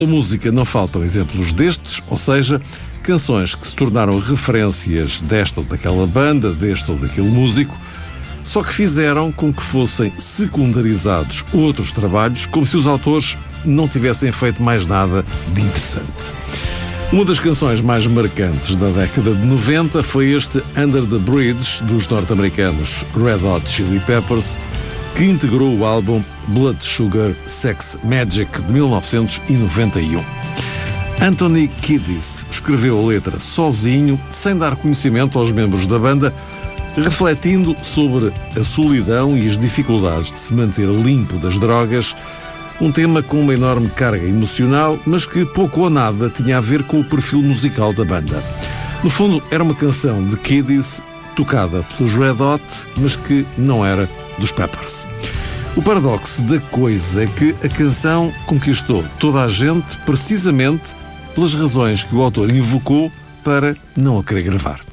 Na música não faltam exemplos destes, ou seja, canções que se tornaram referências desta ou daquela banda, deste ou daquele músico, só que fizeram com que fossem secundarizados outros trabalhos, como se os autores não tivessem feito mais nada de interessante. Uma das canções mais marcantes da década de 90 foi este Under the Bridge, dos norte-americanos Red Hot Chili Peppers, que integrou o álbum Blood Sugar Sex Magik de 1991. Anthony Kiedis escreveu a letra sozinho, sem dar conhecimento aos membros da banda, refletindo sobre a solidão e as dificuldades de se manter limpo das drogas, um tema com uma enorme carga emocional, mas que pouco ou nada tinha a ver com o perfil musical da banda. No fundo, era uma canção de Kiedis, tocada pelos Red Hot, mas que não era dos Peppers. O paradoxo da coisa é que a canção conquistou toda a gente precisamente pelas razões que o autor invocou para não a querer gravar.